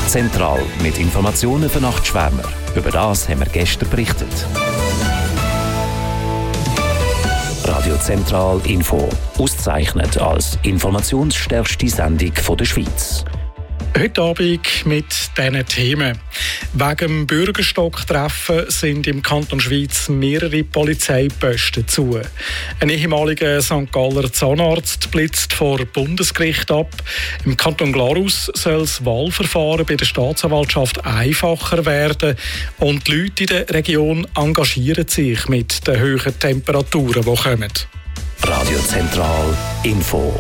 Zentral mit Informationen für Nachtschwärmer. Über das haben wir gestern berichtet. Radio Zentral Info. Ausgezeichnet als informationsstärkste Sendung der Schweiz. Heute Abend mit diesen Themen. Wegen dem Bürgerstocktreffen sind im Kanton Schweiz mehrere Polizeiposten zu. Ein ehemaliger St. Galler Zahnarzt blitzt vor Bundesgericht ab. Im Kanton Glarus soll das Wahlverfahren bei der Staatsanwaltschaft einfacher werden. Und die Leute in der Region engagieren sich mit den hohen Temperaturen, die kommen. Radio Zentral Info.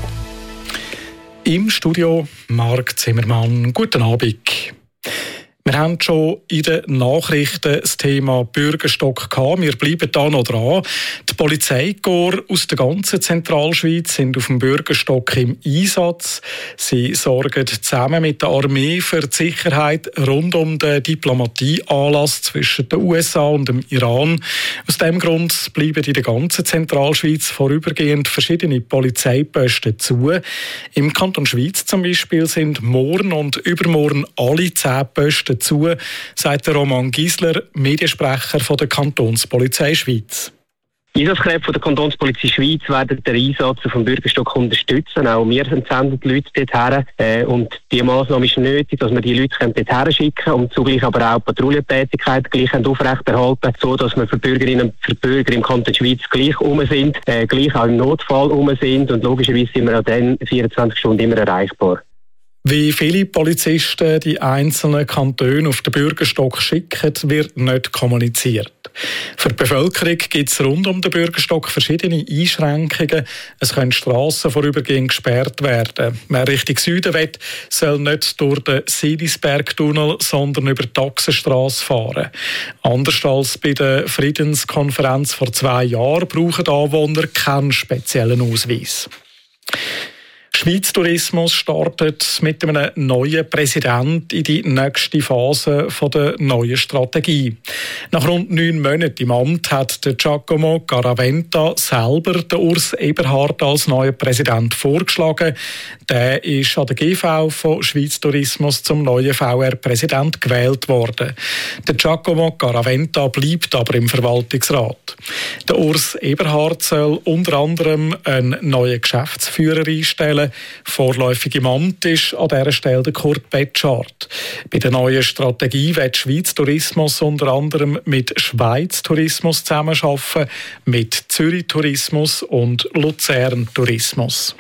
Im Studio Marc Zimmermann. Guten Abend. Wir haben schon in den Nachrichten das Thema Bürgerstock gehabt. Wir bleiben da noch dran. Die Polizeikorps aus der ganzen Zentralschweiz sind auf dem Bürgerstock im Einsatz. Sie sorgen zusammen mit der Armee für die Sicherheit rund um den Diplomatieanlass zwischen den USA und dem Iran. Aus diesem Grund bleiben in der ganzen Zentralschweiz vorübergehend verschiedene Polizeiposten zu. Im Kanton Schweiz zum Beispiel sind morgen und übermorgen alle 10 Posten zu, sagt der Roman Giesler, Mediensprecher von der Kantonspolizei Schweiz. Einsatzkräfte der Kantonspolizei Schweiz werden den Einsatz auf dem Bürgerstock unterstützen. Auch wir senden die Leute dorthin. Und diese Massnahme ist nötig, dass wir die Leute dorthin schicken können und zugleich aber auch Patrouillentätigkeit gleich aufrechterhalten, so dass wir für Bürgerinnen und für Bürger im Kanton Schweiz gleich sind, gleich auch im Notfall sind. Und logischerweise sind wir auch dann 24 Stunden immer erreichbar. Wie viele Polizisten die einzelnen Kantone auf den Bürgerstock schicken, wird nicht kommuniziert. Für die Bevölkerung gibt es rund um den Bürgerstock verschiedene Einschränkungen. Es können Strassen vorübergehend gesperrt werden. Wer Richtung Süden will, soll nicht durch den Silisbergtunnel, sondern über die Taxenstrasse fahren. Anders als bei der Friedenskonferenz vor 2 Jahren brauchen die Anwohner keinen speziellen Ausweis. Schweiz Tourismus startet mit einem neuen Präsidenten in die nächste Phase der neuen Strategie. Nach rund 9 Monaten im Amt hat der Giacomo Garaventa selber den Urs Eberhard als neuen Präsident vorgeschlagen. Der ist an der GV von Schweiz Tourismus zum neuen VR-Präsident gewählt worden. Der Giacomo Garaventa bleibt aber im Verwaltungsrat. Der Urs Eberhard soll unter anderem einen neuen Geschäftsführer einstellen. Vorläufig im Amt ist an dieser Stelle der Kurt Betschart. Bei der neuen Strategie wird Schweiz Tourismus unter anderem mit Schweiz Tourismus zusammenarbeiten, mit Zürich Tourismus und Luzern Tourismus.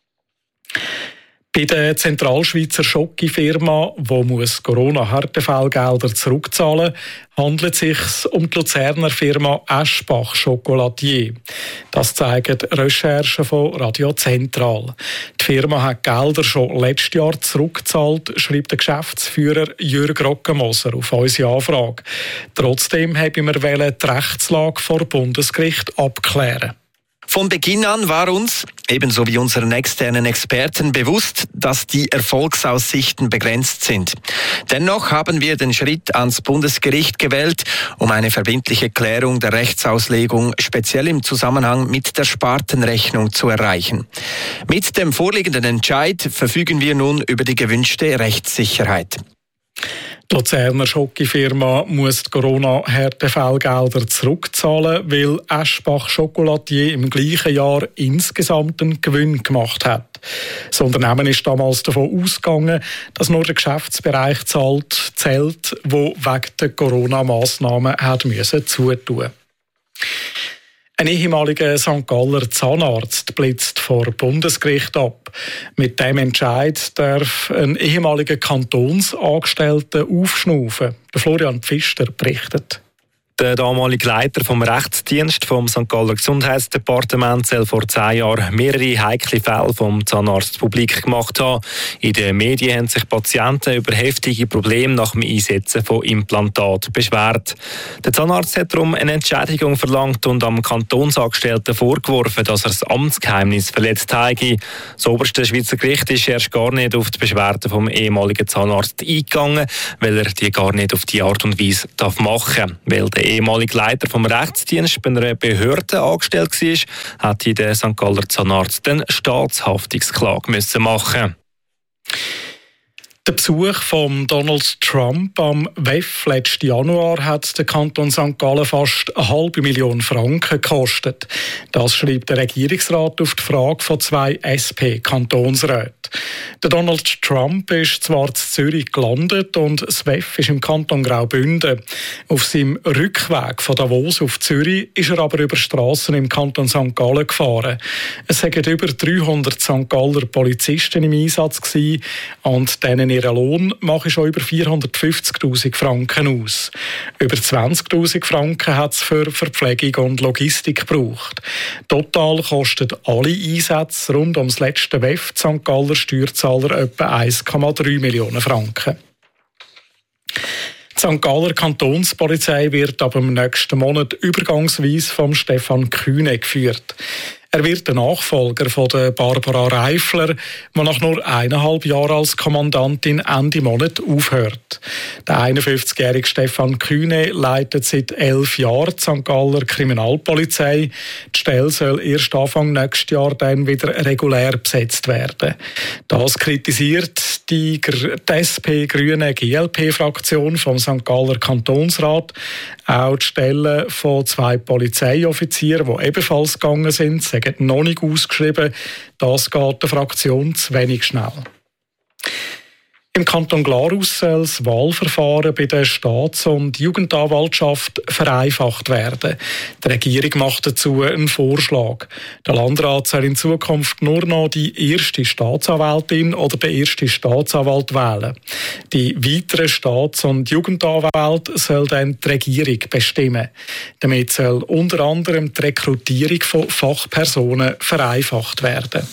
Bei der Zentralschweizer Schokofirma, die Corona-Härtefallgelder zurückzahlen muss, handelt es sich um die Luzerner Firma Eschbach Chocolatier. Das zeigen Recherchen von Radio Zentral. Die Firma hat Gelder schon letztes Jahr zurückgezahlt, schreibt der Geschäftsführer Jürg Rockenmoser auf unsere Anfrage. Trotzdem wollten wir die Rechtslage vor Bundesgericht abklären. Von Beginn an war uns, ebenso wie unseren externen Experten, bewusst, dass die Erfolgsaussichten begrenzt sind. Dennoch haben wir den Schritt ans Bundesgericht gewählt, um eine verbindliche Klärung der Rechtsauslegung speziell im Zusammenhang mit der Spartenrechnung zu erreichen. Mit dem vorliegenden Entscheid verfügen wir nun über die gewünschte Rechtssicherheit. Die Luzerner Schokofirma muss die Corona-Härtefallgelder zurückzahlen, weil Eschbach Chocolatier im gleichen Jahr insgesamt einen Gewinn gemacht hat. Das Unternehmen ist damals davon ausgegangen, dass nur der Geschäftsbereich zählt, der wegen der Corona-Massnahmen zutun musste. Ein ehemaliger St. Galler Zahnarzt blitzt vor Bundesgericht ab. Mit dem Entscheid darf ein ehemaliger Kantonsangestellter aufschnaufen. Der Florian Pfister berichtet. Der damalige Leiter vom Rechtsdienst vom St. Galler Gesundheitsdepartement soll vor 10 Jahren mehrere heikle Fälle vom Zahnarzt publik gemacht haben. In den Medien haben sich Patienten über heftige Probleme nach dem Einsetzen von Implantaten beschwert. Der Zahnarzt hat darum eine Entschädigung verlangt und am Kantonsangestellten vorgeworfen, dass er das Amtsgeheimnis verletzt habe. Das oberste Schweizer Gericht ist erst gar nicht auf die Beschwerden vom ehemaligen Zahnarzt eingegangen, weil er die gar nicht auf die Art und Weise machen darf. Weil der ehemalige Leiter vom Rechtsdienst bei einer Behörde angestellt war, hat der St. Galler Zahnarzt eine Staatshaftungsklage machen müssen. Der Besuch von Donald Trump am WEF letzten Januar hat den Kanton St. Gallen fast 500.000 Franken gekostet. Das schreibt der Regierungsrat auf die Frage von 2 SP-Kantonsräten. Der Donald Trump ist zwar in Zürich gelandet und das WEF ist im Kanton Graubünden. Auf seinem Rückweg von Davos auf Zürich ist er aber über Strassen im Kanton St. Gallen gefahren. Es waren über 300 St. Galler Polizisten im Einsatz gewesen, und denen ihr Lohn mache schon über 450'000 Franken aus. Über 20'000 Franken hat es für Verpflegung und Logistik gebraucht. Total kosten alle Einsätze rund ums letzte WEF St. Galler Steuerzahler etwa 1,3 Millionen Franken. Die St. Galler Kantonspolizei wird ab dem nächsten Monat übergangsweise vom Stefan Kühne geführt. Er wird der Nachfolger von der Barbara Reifler, die nach nur 1,5 Jahren als Kommandantin Ende Monat aufhört. Der 51-jährige Stefan Kühne leitet seit 11 Jahren die St. Galler Kriminalpolizei. Die Stelle soll erst Anfang nächstes Jahr dann wieder regulär besetzt werden. Das kritisiert die SP-Grüne-GLP-Fraktion vom St. Galler Kantonsrat. Auch die Stellen von 2 Polizeioffizieren, die ebenfalls gegangen sind, sagen noch nicht ausgeschrieben. Das geht der Fraktion zu wenig schnell. Im Kanton Glarus soll das Wahlverfahren bei der Staats- und Jugendanwaltschaft vereinfacht werden. Die Regierung macht dazu einen Vorschlag. Der Landrat soll in Zukunft nur noch die erste Staatsanwältin oder den ersten Staatsanwalt wählen. Die weiteren Staats- und Jugendanwälte soll dann die Regierung bestimmen. Damit soll unter anderem die Rekrutierung von Fachpersonen vereinfacht werden.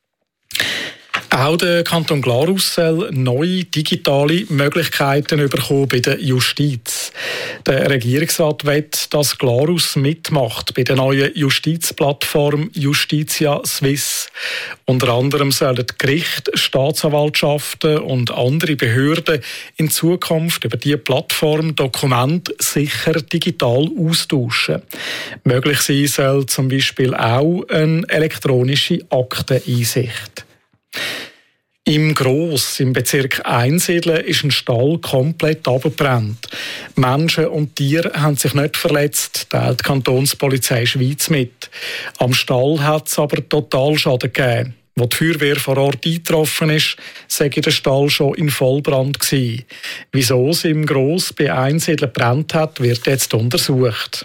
Auch der Kanton Glarus soll neue digitale Möglichkeiten bekommen bei der Justiz. Der Regierungsrat will, dass Glarus mitmacht bei der neuen Justizplattform Justitia Swiss. Unter anderem sollen Gerichte, Staatsanwaltschaften und andere Behörden in Zukunft über diese Plattform Dokumente sicher digital austauschen. Möglich sein soll zum Beispiel auch eine elektronische Akteneinsicht. Im Gross, im Bezirk Einsiedeln, ist ein Stall komplett abgebrannt. Menschen und Tiere haben sich nicht verletzt, teilt die Kantonspolizei Schweiz mit. Am Stall hat es aber Totalschaden gegeben. Als die Feuerwehr vor Ort eingetroffen ist, sei der Stall schon in Vollbrand gewesen. Wieso es im Gross bei Einsiedeln gebrannt hat, wird jetzt untersucht.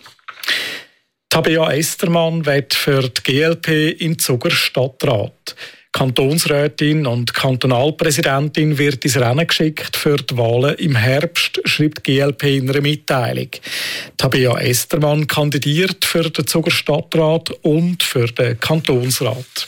Tabea Estermann wird für die GLP in Zuger Stadtrat. Kantonsrätin und Kantonalpräsidentin wird ins Rennen geschickt für die Wahlen im Herbst, schreibt die GLP in einer Mitteilung. Tabea Estermann kandidiert für den Zuger Stadtrat und für den Kantonsrat.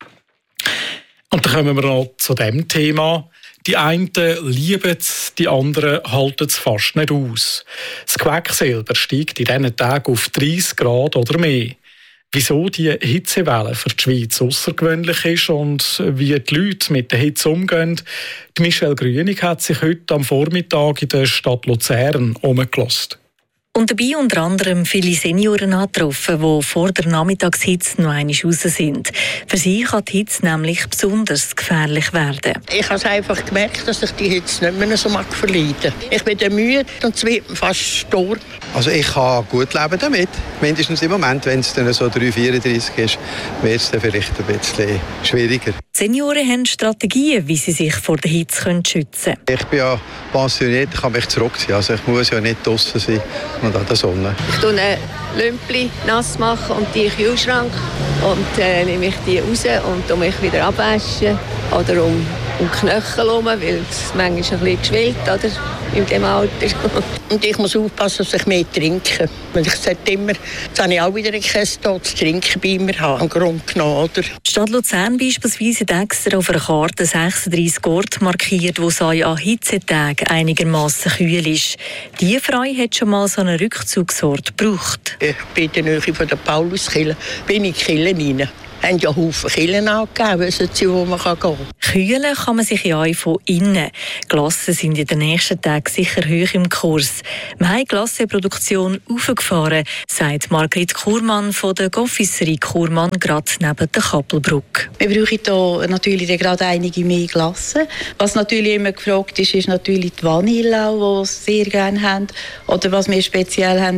Und dann kommen wir noch zu dem Thema. Die einen lieben es, die anderen halten es fast nicht aus. Das Quecksilber steigt in diesen Tagen auf 30 Grad oder mehr. Wieso die Hitzewelle für die Schweiz außergewöhnlich ist und wie die Leute mit der Hitze umgehen, die Michelle Grünig hat sich heute am Vormittag in der Stadt Luzern umgelassen. Und dabei unter anderem viele Senioren angetroffen, die vor der Nachmittagshitze noch einmal raus sind. Für sie kann die Hitze nämlich besonders gefährlich werden. Ich habe einfach gemerkt, dass ich die Hitze nicht mehr so verleiden mag. Ich bin dann müde und es wird fast stur. Also ich kann gut leben damit. Mindestens im Moment, wenn es dann so 3,34 ist, wird es dann vielleicht ein bisschen schwieriger. Die Senioren haben Strategien, wie sie sich vor der Hitze schützen können. Ich bin ja pensioniert, ich kann mich zurückziehen. Also ich muss ja nicht draussen sein und an der Sonne. Ich tue ein Lümpli nass machen und die in den Kühlschrank und nehme ich die raus und mich wieder abwaschen oder um die Knöchel herum, weil es manchmal ein bisschen geschwillt, oder? In dem Alter. Und ich muss aufpassen, dass ich mehr trinke. Weil ich sage immer, jetzt habe ich auch wieder kein zu trinken bei mir haben, im Grunde genommen, oder? Die Stadt Luzern beispielsweise hat extra auf einer Karte 36 Orte markiert, wo es an Hitzetagen einigermaßen kühl ist. Die Frau hat schon mal so einen Rückzugsort gebraucht. Ich bin in der Nähe von der Pauluskirche, bin in die Kirche rein. haben ja Haufen Killen angegeben, wissen Sie, wo man gehen kann. Kühlen kann man sich ja auch von innen. Glassen sind in den nächsten Tagen sicher hoch im Kurs. Wir haben die Glassenproduktion aufgefahren, sagt Margrit Kurmann von der Confiserie Kurmann, gerade neben der Kappelbrücke. Wir brauchen hier natürlich gerade einige mehr Glassen. Was natürlich immer gefragt ist natürlich die Vanille, die sie sehr gerne haben. Oder was wir speziell haben,